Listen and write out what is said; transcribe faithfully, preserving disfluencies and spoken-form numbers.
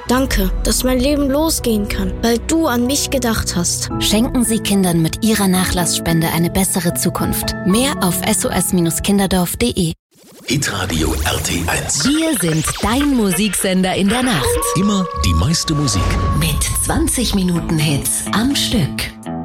Danke, dass mein Leben losgehen kann, weil du an mich gedacht hast. Schenken Sie Kindern mit Ihrer Nachlassspende eine bessere Zukunft. Mehr auf s o s kinderdorf punkt d e. Hitradio R T eins. Wir sind dein Musiksender in der Nacht. Immer die meiste Musik. Mit zwanzig Minuten Hits am Stück.